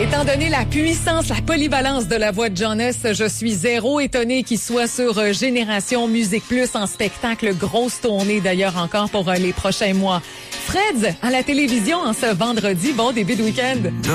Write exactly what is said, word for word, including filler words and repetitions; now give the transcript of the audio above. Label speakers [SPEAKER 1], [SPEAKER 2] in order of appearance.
[SPEAKER 1] Étant donné la puissance, la polyvalence de la voix de Jonas, je suis zéro étonné qu'il soit sur euh, Génération Musique Plus en spectacle. Grosse tournée d'ailleurs encore pour euh, les prochains mois. Fred, à la télévision en ce vendredi. Bon début de week-end.